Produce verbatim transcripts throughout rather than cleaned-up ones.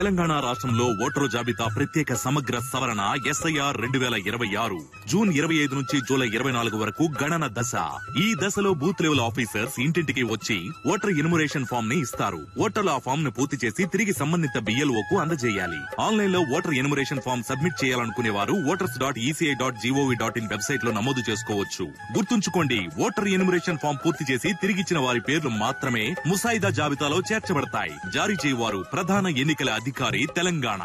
తెలంగాణ రాష్ట్రంలో ఓటరు జాబితా ప్రత్యేక సమగ్ర సవరణ ఎస్ఐఆర్ రెండు వేల ఇరవై ఆరు జూన్ ఇరవై ఐదు నుంచి జూలై ఇరవై నాలుగు వరకు గణన దశ. ఈ దశలో బూత్ లెవెల్ ఆఫీసర్స్ ఇంటింటికి వచ్చి ఓటర్ ఎన్యుమరేషన్ ఫామ్ ని ఇస్తారు. ఓటర్లు ఆ ఫామ్ ను పూర్తి చేసి తిరిగి సంబంధిత బిఎల్ఓకు అందజేయాలి. ఆన్లైన్ లో ఓటర్ ఎన్యుమరేషన్ ఫామ్ సబ్మిట్ చేయాలనుకునే వారు voters dot ECI dot GOV dot in website లో నమోదు చేసుకోవచ్చు. గుర్తుంచుకోండి, ఓటర్ ఎన్యుమరేషన్ ఫామ్ పూర్తి చేసి తిరిగిచ్చిన వారి పేర్లు మాత్రమే ముసాయిదా జాబితాలో చేర్చబడతాయి. జారీ చేయవారు ప్రధాన ఎన్నికల అధికారి తెలంగాణ.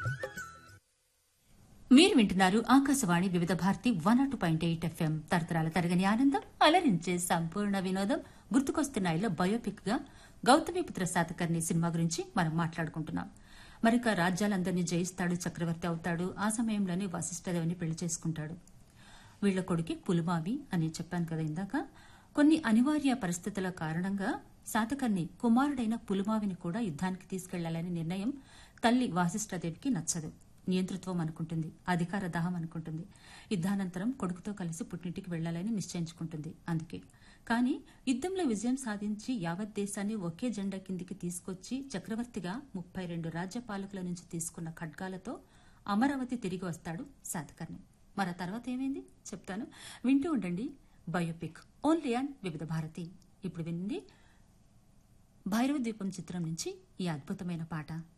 మీరు వింటున్నారు ఆకాశవాణి వివిధ Bharati one not point eight FM. తరతరాల తరగని ఆనందం, అలరించే సంపూర్ణ వినోదం. గుర్తుకొస్తున్నాయిలో బయోపిక్ గా గౌతమిపుత్ర శాతకర్ణి సినిమా గురించి మనం మాట్లాడుకుంటున్నాం. మరిక రాజ్యాలందరినీ జయిస్తాడు, చక్రవర్తి అవుతాడు. ఆ సమయంలోనే వశిష్ఠదేవిని పెళ్లి చేసుకుంటాడు. వీళ్ల కొడుకి పులుమావి అని చెప్పాను కదా ఇందాక. కొన్ని అనివార్య పరిస్థితుల కారణంగా శాతకర్ణి కుమారుడైన పులుమావిని కూడా యుద్ధానికి తీసుకెళ్లాలనే నిర్ణయం తల్లి వాసిష్ఠదేవికి నచ్చదు. నియంతృత్వం అనుకుంటుంది, అధికార దాహం అనుకుంటుంది. యుద్ధానంతరం కొడుకుతో కలిసి పుట్టింటికి వెళ్లాలని నిశ్చయించుకుంటుంది. అందుకే కానీ యుద్దంలో విజయం సాధించి యావత్ దేశాన్ని ఒకే జెండా కిందికి తీసుకొచ్చి చక్రవర్తిగా ముప్పై రెండు రాజ్యపాలకుల నుంచి తీసుకున్న ఖడ్గాలతో అమరావతి తిరిగి వస్తాడు శాతకర్ణి. మరి తర్వాత ఏమైంది చెప్తాను, వింటూ ఉండండి. బయోపిక్ ఓన్లీ అండ్ వివిధ భారతి. ఇప్పుడు వినండి భైరవ ద్వీపం చిత్రం నుంచి ఈ అద్భుతమైన పాట.